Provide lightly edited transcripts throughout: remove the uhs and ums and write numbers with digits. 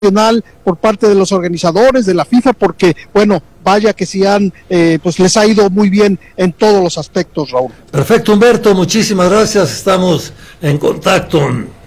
por parte de los organizadores de la FIFA, porque bueno, vaya que sí han, pues les ha ido muy bien en todos los aspectos, Raúl. Perfecto, Humberto, muchísimas gracias, estamos en contacto.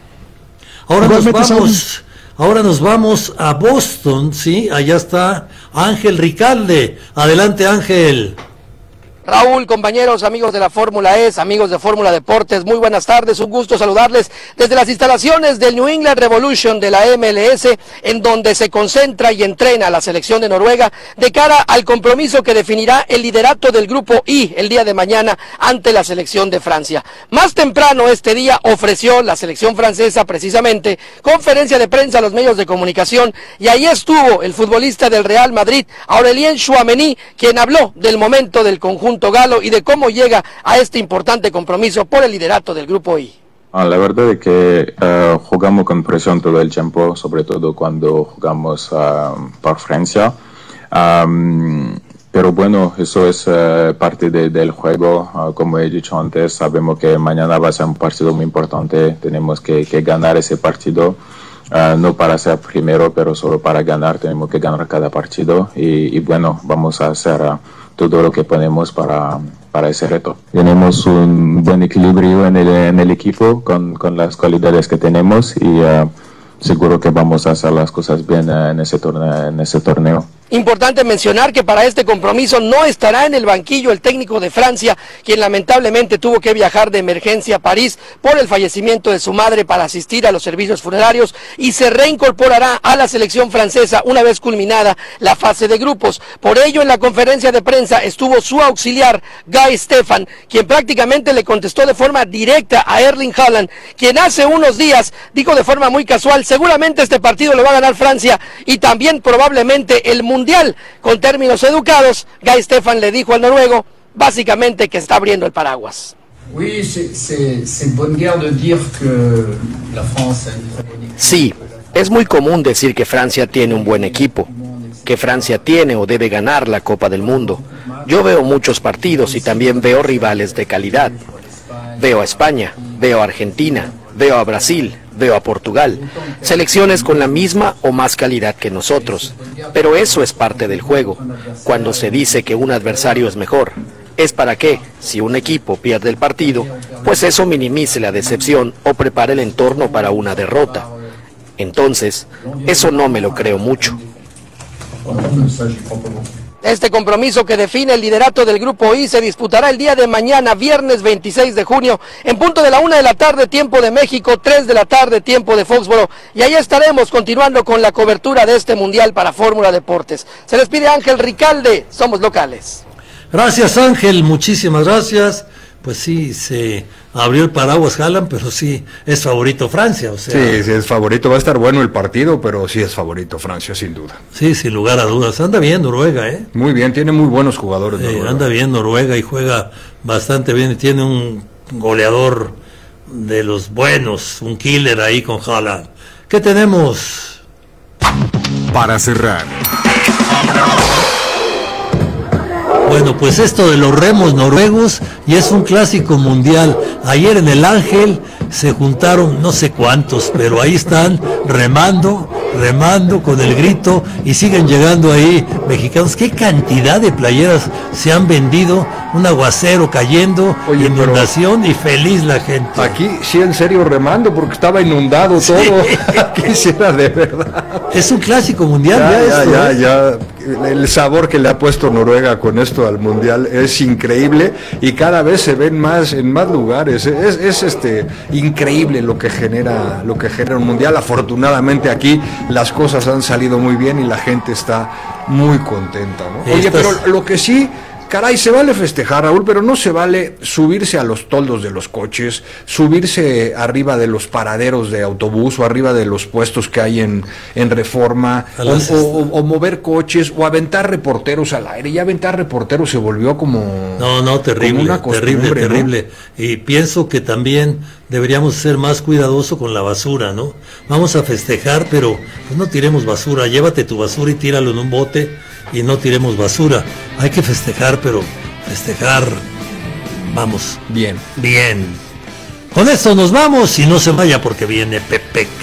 Ahora nos vamos a Boston, sí, allá está Ángel Ricalde. Adelante, Ángel. Raúl, compañeros, amigos de la Fórmula E, amigos de Fórmula Deportes, muy buenas tardes, un gusto saludarles desde las instalaciones del New England Revolution de la MLS, en donde se concentra y entrena la selección de Noruega de cara al compromiso que definirá el liderato del Grupo I el día de mañana ante la selección de Francia. Más temprano este día ofreció la selección francesa precisamente conferencia de prensa a los medios de comunicación y ahí estuvo el futbolista del Real Madrid, Aurélien Tchouaméni, quien habló del momento del conjunto galo y de cómo llega a este importante compromiso por el liderato del Grupo I. La verdad es que jugamos con presión todo el tiempo, sobre todo cuando jugamos por Francia. Pero bueno, eso es parte del juego. Como he dicho antes, sabemos que mañana va a ser un partido muy importante. Tenemos que ganar ese partido. No para ser primero, pero solo para ganar. Tenemos que ganar cada partido. Y bueno, vamos a hacer todo lo que ponemos para ese reto. Tenemos un buen equilibrio en el equipo con las cualidades que tenemos y seguro que vamos a hacer las cosas bien en ese torneo. Importante mencionar que para este compromiso no estará en el banquillo el técnico de Francia, quien lamentablemente tuvo que viajar de emergencia a París por el fallecimiento de su madre para asistir a los servicios funerarios y se reincorporará a la selección francesa una vez culminada la fase de grupos. Por ello, en la conferencia de prensa estuvo su auxiliar, Guy Stefan, quien prácticamente le contestó de forma directa a Erling Haaland, quien hace unos días dijo de forma muy casual, seguramente este partido lo va a ganar Francia y también probablemente el Mundial. Con términos educados, Guy Stefan le dijo al noruego básicamente que está abriendo el paraguas. Sí, es muy común decir que Francia tiene un buen equipo, que Francia tiene o debe ganar la Copa del Mundo. Yo veo muchos partidos y también veo rivales de calidad. Veo a España, veo a Argentina, veo a Brasil, veo a Portugal, selecciones con la misma o más calidad que nosotros, pero eso es parte del juego. Cuando se dice que un adversario es mejor, es para que, si un equipo pierde el partido, pues eso minimice la decepción o prepare el entorno para una derrota. Entonces, eso no me lo creo mucho. Este compromiso que define el liderato del Grupo I se disputará el día de mañana, viernes 26 de junio, en punto de la 1 de la tarde, tiempo de México, 3 de la tarde, tiempo de Foxboro. Y ahí estaremos continuando con la cobertura de este Mundial para Fórmula Deportes. Se les pide Ángel Ricalde, somos locales. Gracias, Ángel, muchísimas gracias. Pues sí, se abrió el paraguas Haaland, pero sí es favorito Francia, o sea. Sí, es favorito, va a estar bueno el partido, pero sí es favorito Francia, sin duda. Sí, sin lugar a dudas. Anda bien Noruega, ¿eh? Muy bien, tiene muy buenos jugadores. Noruega. Anda bien Noruega y juega bastante bien y tiene un goleador de los buenos, un killer ahí con Haaland. ¿Qué tenemos? Para cerrar. Bueno, pues esto de los remos noruegos y es un clásico mundial. Ayer en el Ángel se juntaron no sé cuántos, pero ahí están remando con el grito y siguen llegando ahí mexicanos. ¿Qué cantidad de playeras se han vendido? Un aguacero cayendo, oye, inundación y feliz la gente. Aquí sí en serio remando porque estaba inundado todo. Sí. Aquí sí era de verdad. Es un clásico mundial ya. El sabor que le ha puesto Noruega con esto al mundial es increíble y cada vez se ven más en más lugares. Es increíble lo que genera un mundial. Afortunadamente aquí las cosas han salido muy bien y la gente está muy contenta, ¿no? Oye, pero lo que sí, caray, se vale festejar, Raúl, pero no se vale subirse a los toldos de los coches, subirse arriba de los paraderos de autobús o arriba de los puestos que hay en Reforma, o mover coches, o aventar reporteros al aire. Ya aventar reporteros se volvió como... No, terrible, como una costumbre, terrible. ¿No? Y pienso que también deberíamos ser más cuidadosos con la basura, ¿no? Vamos a festejar, pero pues no tiremos basura. Llévate tu basura y tíralo en un bote y no tiremos basura. Hay que festejar, pero festejar, vamos, bien. Con esto nos vamos y no se vaya porque viene Pepe